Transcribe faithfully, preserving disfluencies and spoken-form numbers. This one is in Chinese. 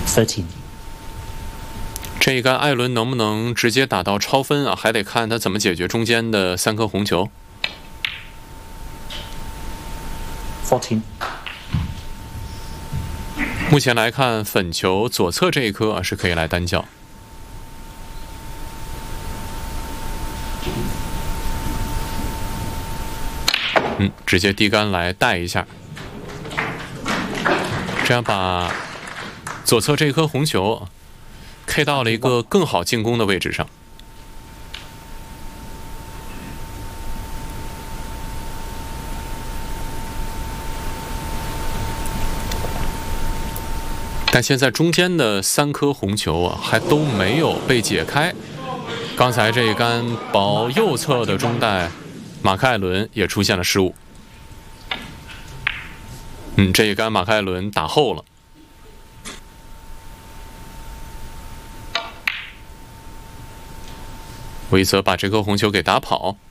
thirteen。 这一杆艾伦能不能直接打到超分啊？还得看他怎么解决中间的三颗红球。 fourteen。 目前来看，粉球左侧这一颗啊是可以来单叫。嗯，直接低杆来带一下，这样把左侧这颗红球 K 到了一个更好进攻的位置上。但现在中间的三颗红球啊，还都没有被解开。刚才这一杆保右侧的中带马克艾伦也出现了失误。嗯，这一杆马克艾伦打后了。韦泽把这颗红球给打跑。